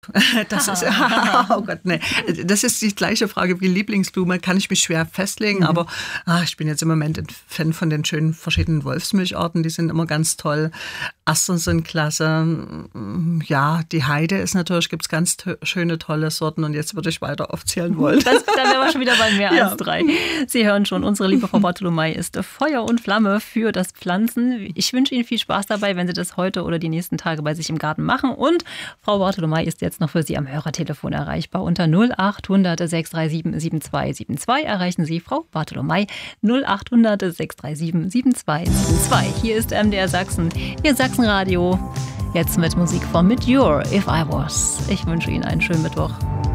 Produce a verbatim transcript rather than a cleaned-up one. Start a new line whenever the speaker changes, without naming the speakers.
Das ist, oh Gott, nee. Das ist die gleiche Frage wie Lieblingsblume. Kann ich mich schwer festlegen, mhm. aber ah, ich bin jetzt im Moment ein Fan von den schönen verschiedenen Wolfsmilcharten. Die sind immer ganz toll. Astern sind klasse. Ja, die Heide ist natürlich, gibt es ganz t- schöne, tolle Sorten. Und jetzt würde ich weiter aufzählen wollen.
Das, dann wären wir schon wieder bei mehr ja. als drei. Sie hören schon, unsere liebe Frau Bartolomei ist Feuer und Flamme für das Pflanzen. Ich wünsche Ihnen viel Spaß dabei, wenn Sie das heute oder die nächsten Tage bei sich im Garten machen. Und Frau Bartolomei ist jetzt noch für Sie am Hörertelefon erreichbar. Unter null acht hundert sechs drei sieben sieben zwei sieben zwei erreichen Sie Frau Bartolomei. null acht hundert sechs drei sieben sieben zwei sieben zwei. Hier ist M D R Sachsen, Ihr Sachsenradio. Jetzt mit Musik von Mit Your If I Was. Ich wünsche Ihnen einen schönen Mittwoch.